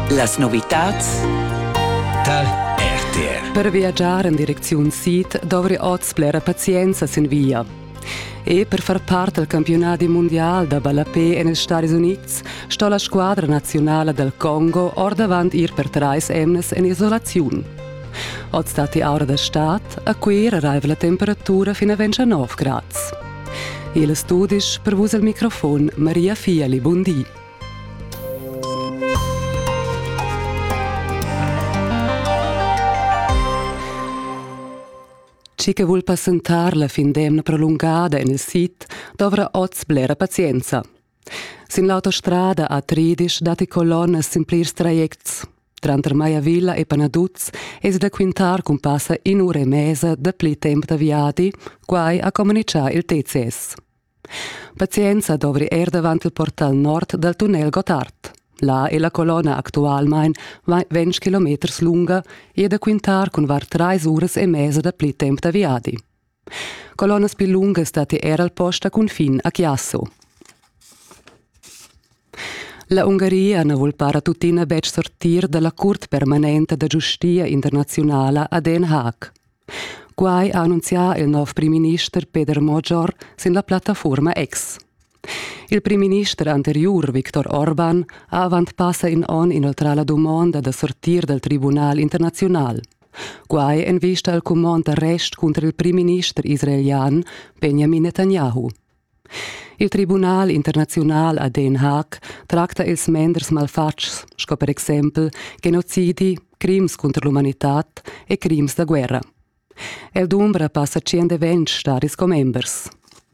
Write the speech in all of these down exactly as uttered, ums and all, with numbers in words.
Las novitats dal R T R. Per viaggiare in direzione Sud dovrai oz plera pazienza sin via. E per far parte del campionato mondiale da Balapé negli Stati Uniti, sta la squadra nazionale del Congo or davanti ir per tre emnes in isolazione. Od stati ora da stat, a cui arriva la temperatura fino a ventinove gradi. E le studis per vos il microfono Maria Fiali, buondì. Ci che vuol passentar la fin d'emna prolungata nel sit dovrà oz blera pazienza. Sin l'autostrada a tridis dati colonne simplirs trajects. Tranter Maia Villa e Panaduz es da quintar cum passa in ore e mesa da pli temp da viadi, quai a comunicar il T C S. Pazienza dovri er davanti il portal nord del tunnel Gotthard. Là è la colonna attualmein venti chilometri lunga e da quintar con var tre ore e mesa da pli temp da viadi. Colonnas più lunghe state era al posto con fin a Chiasso. La Ungheria ne vuol para tutina bec sortir dalla Cort Permanente da Giustia Internazionale a Den Haag. Quai ha annunziato il nuovo Primo Ministro Peter Major sin la piattaforma X. Il Primo Ministro anterior, Viktor Orban, ha avant passa in on inoltre la domanda da sortir dal Tribunal Internazionale. Quai in vista al comando d'arrest contro il Primo Ministro israeliano Benjamin Netanyahu. Il Tribunal Internazionale a Den Haag tracta ils menders malfatgs, sco per esempio genocidi, crims contro l'umanità e crims da guerra. El d'umbra passa centoventi stati come members.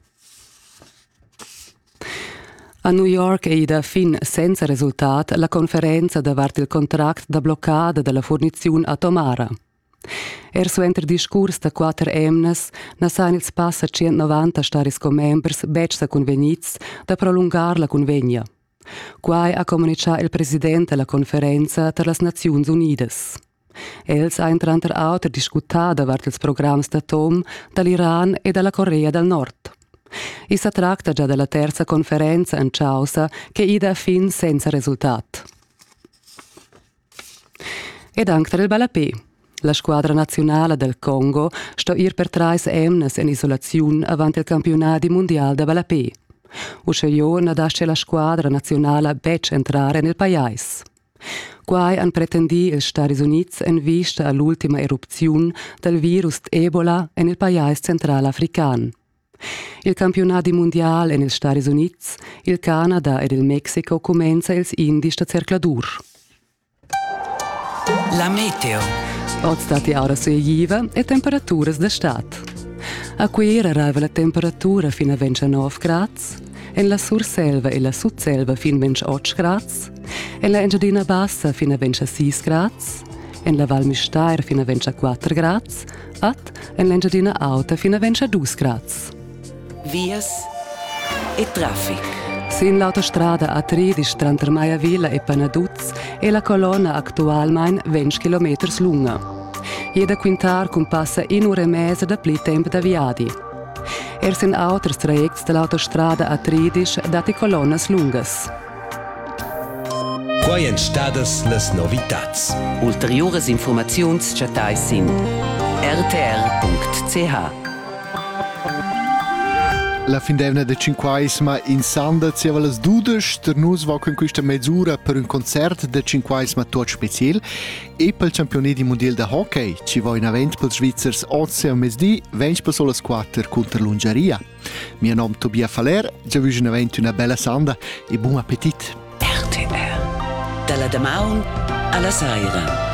A New York è ida fin senza risultato la conferenza davart il contract da bloccata della fornizione a Tomara. Er suenter discurs da quattro emnes, na sanils passa centonovanta staris com members becsa convenits da prolungar la convegna. Quai ha comunicato il presidente della conferenza per las Nazioni Unidas. Els ha entranter auter discutada davart ils programms d'atom dall'Iran e dalla Corea del Nord. E si tratta già della terza conferenza in causa che ida a fin senza risultato. Ed anche il Balapé. La squadra nazionale del Congo sta ir per tre emnes in isolazione avanti il campionato mondiale da Balapé. Usceo nadasce la squadra nazionale bec entrare nel paese. Quai han pretendi il Stati Uniti in vista all'ultima eruzione del virus Ebola nel paese centrale africano. Il campionato mondiale negli Stati Uniti, il Canada ed il Messico comincia ils indici da cercladur. La meteo. Od stati ora soglieva e temperature da stat. A qui arriva la temperatura fino a ventinove gradi, in la surselva e la sudselva fino a ventotto gradi, in la Engadina bassa fino a ventisei gradi, in la Val Müstair fino a ventiquattro gradi, e in l'Engadina alta fino a ventidue gradi. Vias e traffic. Sin l'autostrada A tridis tra Maia Villa e Panaduz e la colonna attualmein venti chilometri lunga. E da quintar con passa in ore e mesa da pli temp da viadi. Er sin auters trajects dell'autostrada A tridis dati colonnas lungas. Quai en stadas las novitats. Ulteriores informaziuns chatai sin r t r punct c h. La fin d'evna de cinquaisma in Sanda zieva las dudes, ter nus va con questa mezz'ora per un concert de cinquaisma tot special e pel campionati mondial de hockey ci va in avent pels Svizzers otse a mesdì, vench per solas quattro contro l'Ungheria. Mio nome Tobia Faller, già vi in avent una bella Sanda e buon appetit. R T R. Dalla Damaun alla Saira.